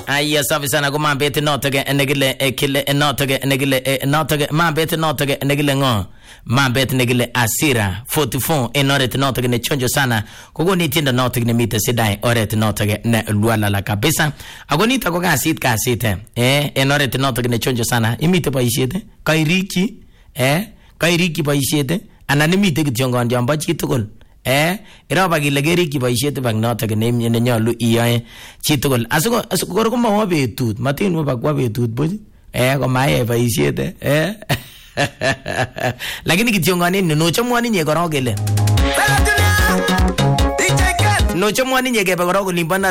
Aya safi sana ko mambete notoge enegile kile notoge enegile notoge mambete notoge enegile ngo mambete negile asira 44 enoret notoge ne chonjo sana kogo ni tinda notoge ne mite sidai oret notoge ne luala la kabisa agonita ko kasit enoret notoge ne chonjo sana imite boisiete kairiki kairiki boisiete anan imite kityongon jombo chitugul iraba kile keriki boisiet bag notok ne nyalu iyae chitugul asiko ko mawa betut matin mo bagwa betut buch ko maaye boisiet lakini kityongani no chamwani nye korok kele no chamwani nye kebe korok limbana